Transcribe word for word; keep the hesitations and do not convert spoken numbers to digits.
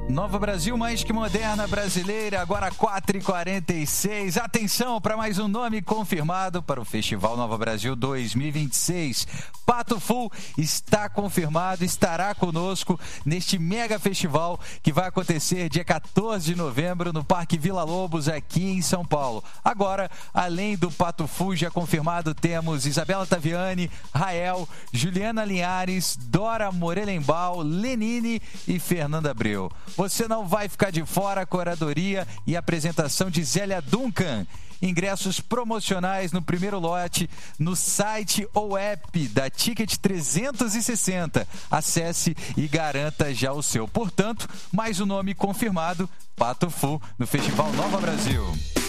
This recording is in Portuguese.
Nova Brasil, mais que moderna brasileira, agora quatro e quarenta e seis. Atenção para mais um nome confirmado para o Festival Nova Brasil dois mil e vinte e seis. Pato Fu está confirmado, estará conosco neste mega festival que vai acontecer dia quatorze de novembro no Parque Vila Lobos, aqui em São Paulo. Agora, além do Pato Fu já confirmado, temos Isabela Taviani, Rael, Juliana Linhares, Dora Morelenbaum, Lenine e Fernanda Abreu. Você não vai ficar de fora, a curadoria e apresentação de Zélia Duncan. Ingressos promocionais no primeiro lote no site ou app da Ticket trezentos e sessenta. Acesse e garanta já o seu. Portanto, mais um nome confirmado, Pato Fu, no Festival Nova Brasil.